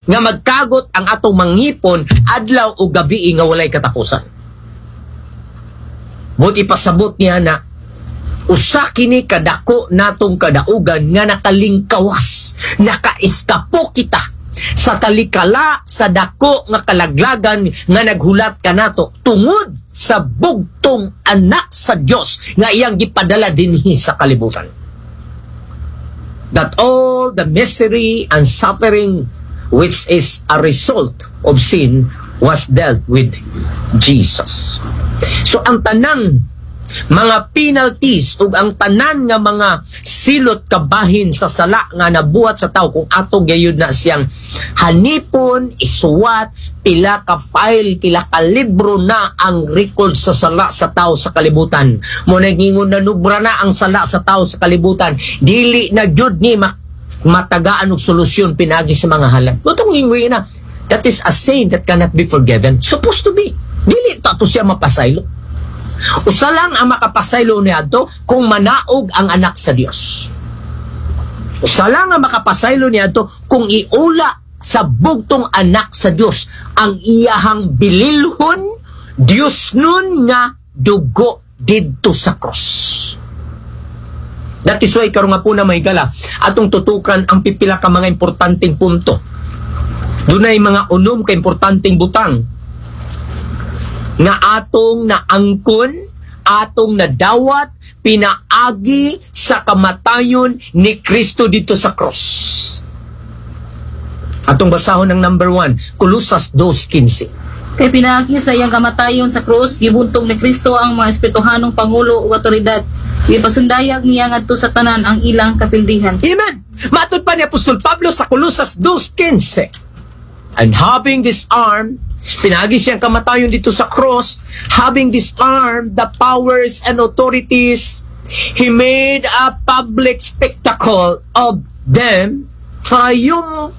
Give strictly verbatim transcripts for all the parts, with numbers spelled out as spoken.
nga magkagot ang atong mangipon adlaw o gabi nga walay katapusan. Buti pasabot niya na usa kini kadako natong kadaugan nga nakalingkawas, nakaiskapo kita sa talikala sa dako nga kalaglagan nga naghulat kanato tungod sa bugtong anak sa Dios nga iyang gipadala dinhi sa kalibutan. That all the misery and suffering which is a result of sin was dealt with Jesus. So ang tanang mga penalties ug ang tanan nga mga silot kabahin sa sala nga nabuhat sa tao kung ato gayud na siyang hanipon, isuwat, pila ka file, pila ka libro na ang record sa sala sa tao sa kalibutan. Mo nagingon na nubra na ang sala sa tao sa kalibutan, dili na jud ni mak matagaan og solusyon pinagi sa mga halal. Butong ingoy na that is a sin that cannot be forgiven. Supposed to be. Dili tato siya mapasaylo. Usa lang ang makapasaylo niya to kung manaog ang anak sa Dios. Usa lang ang makapasaylo niya to kung iula sa bugtong anak sa Dios ang iyahang bililhon Dios nun nga dugo didto sa cross. That is why karon nga po na may gala atong tutukan ang pipila ka mga importanteng punto. Dunay mga unom ka importanteng butang nga atong naangkon, atong nadawat, pinaagi sa kamatayon ni Kristo dito sa cross. Atong basahon ng number one, Colosas two fifteen. Kay pinaagi sa iyang kamatayon sa krus, gibuntog ni Kristo ang mga espirituhanong pangulo ug awtoridad. Ipasundayag niya ngadto sa tanan ang ilang kapildihan. Amen! Matod pa ni Apostol Pablo sa Colosas two fifteen. And having disarmed, pinagi siyang kamatayon dito sa cross, having disarmed the powers and authorities, He made a public spectacle of them, triumphant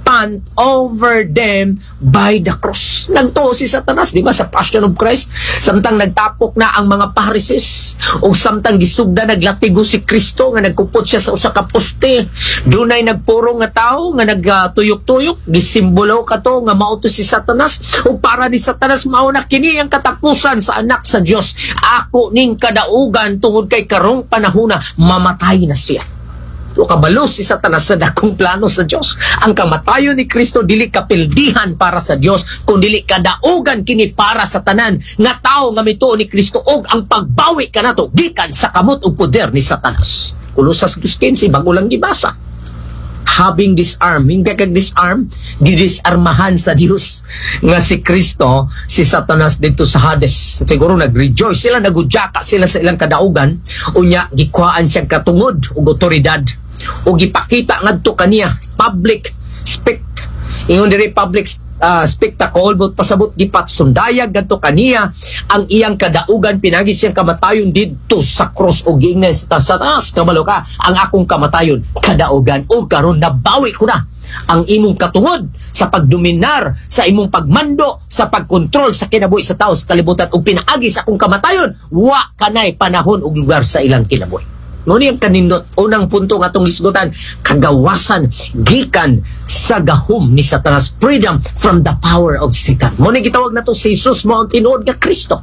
over them by the cross. Nagtuo si Satanas, di ba, sa Passion of Christ, samtang nagtapok na ang mga Pharisees, o samtang gisugda naglatigo si Kristo, nga nagkupot siya sa usa ka poste, dunay nagpurong nga tao, nga nagtuyok-tuyok, gisimbolo ka to, nga mauto si Satanas, o para ni Satanas, mauna kini ang katapusan sa anak sa Dios. Ako ning kadaugan, tungod kay karong panahona, mamatay na siya. O kabalo si Satanas sa dakong plano sa Dios. Ang kamatayon ni Kristo dili kapildihan para sa Dios, kundi kadaugan kini para sa tanan nga tao nga mituo ni Kristo og ang pagbawi kanato gikan sa kamot ug poder ni Satanas. Colosas two fifteen bago lang gibasa. Having disarmed, hingga kag disarm, didisarmahan sa Dios nga si Kristo, si Satanas dito sa Hades. Siguro nag-rejoice sila, nagudyaka sila sa ilang kadaugan, unya gikuhaan siyang katungod ug otoridad, o gipakita ngadto kaniya public spect ingon diri public uh, spectacle, but pasabot gipat sundayag ngadto kaniya ang iyang kadaugan, pinagi siyang kamatayon didto sa cross, o giingnan sa Satanas, kabalo ka, ang akong kamatayon kadaugan, o karon nabawi ko na ang imong katungod sa pagdominar, sa imong pagmando, sa pagkontrol sa kinabuhi sa tao sa kalibutan, ug pinaagi sa akong kamatayon, wa kanay panahon ug lugar sa ilang kinabuhi. Ngunit ang kanindot, unang punto nga itong isgutan, kagawasan gikan sa gahom ni Satanas, freedom from the power of Satan. Ngunit gitawag na ito si Jesus mo ang tinuod nga Kristo,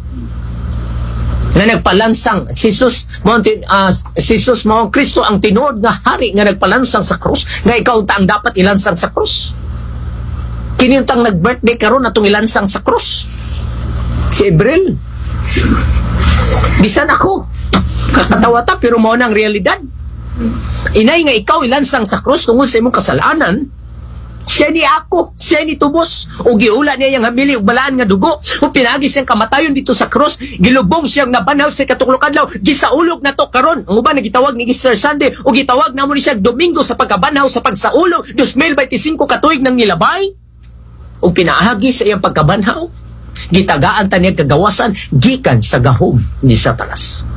nga nagpalansang si Jesus mo ang uh, si Jesus mo ang Kristo ang tinuod nga hari nga nagpalansang sa krus, nga ikaw ta ang dapat ilansang sa krus. Kini tang nag-birthday karon atong ilansang sa krus, si Abril. Bisan ako kakatawa ta, pero mao na ang realidad. Inay nga ikaw ilansang sa krus tungod sa imong kasalanan, siya ni ako, siya ni tubos, o giula niya yung hamili ug balaan nga dugo, o pinagi siyang kamatayon dito sa krus, gilubong siyang nabanaw sa katuklong adlaw, gisaulog na to karon. Ang uban nagitawag ni Easter Sunday, o gitawag na mo ni siya Domingo sa pagkabanaw sa pagsaulog, two thousand twenty-five katuig nang nilabay, o pinaagi sa iyang pagkabanhaw, gitagaan ta niya kagawasan gikan sa gahom ni Satanas.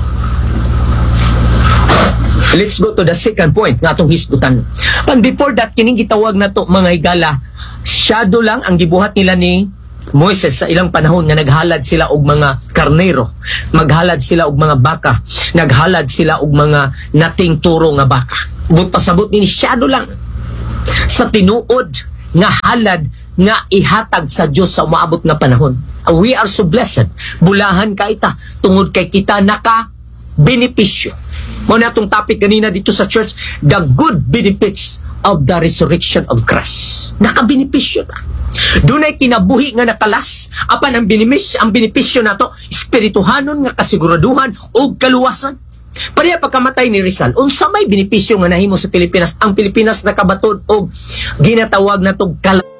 Let's go to the second point nga atong hisgutan. Pag before that, kining gitawag na to mga higala, shadow lang ang gibuhat nila ni Moises sa ilang panahon, nga naghalad sila og mga karnero, maghalad sila og mga baka, naghalad sila og mga nating turo nga baka. But pasabot ni shadow lang sa tinuod nga halad nga ihatag sa Dios sa umaabot nga panahon. We are so blessed. Bulahan ka ita tungod kay kita naka benepisyo. Mo na itong topic kanina dito sa church, the good benefits of the resurrection of Christ. Naka-benepisyo ta. Doon ay kinabuhi nga nakalas, apan ang benepisyo, ang benepisyo na to, espirituhanon nga kasiguraduhan o kaluwasan. Pareha pagkamatay ni Rizal, unsa may benepisyo nga nahimo sa Pilipinas, ang Pilipinas nakabatod og ginatawag na to kal